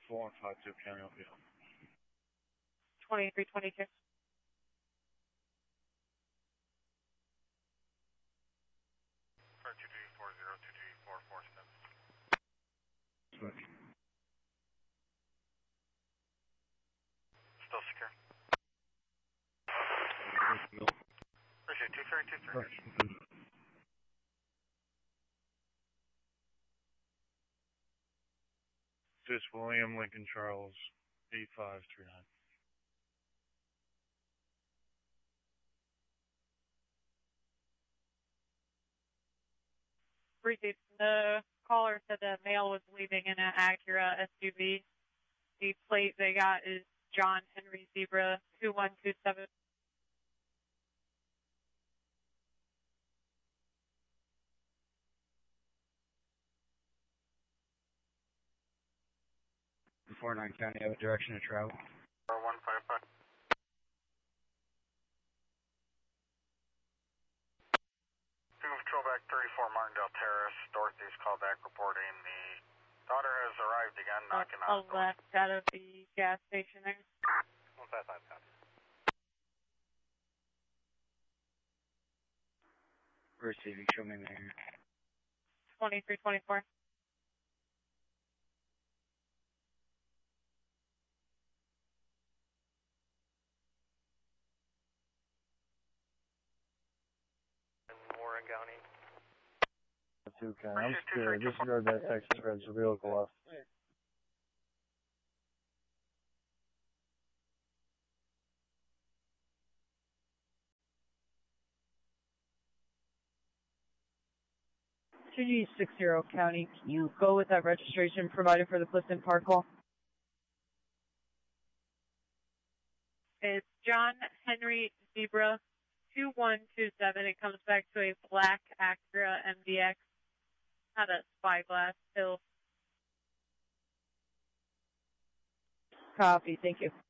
4152 County LPL. 2322. For 2G40, 2G447. Switch. Still secure. Bill. Appreciate 2323. Right. This William Lincoln Charles 8539. Received. The caller said the male was leaving in an Acura SUV. The plate they got is John Henry Zebra 2127. Before 9 County, have a direction of travel. 4155. Patrol back 34 Martindale Terrace. Dorothy's callback reporting the daughter has arrived again, knocking on the door. Left out of the gas station there. 155 copy. Receiving, show me there. 2324. Warren County. 2 County. I'm scared. Disregard that Texas Red, so vehicle left. G60 County, can you go with that registration provided for the Clifton Park call? It's John Henry Zebra 2127. It comes back to a black Acura MDX. Had a spyglass still. Copy, thank you.